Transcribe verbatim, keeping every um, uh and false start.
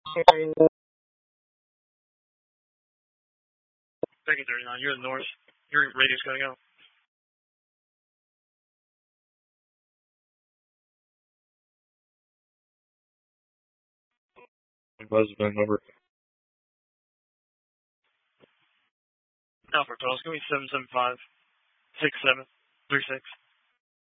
Becky thirty-nine, you're in the north. Your radio's cutting out. Husband number. Alpha Charles, give me seven seven five six seven three six.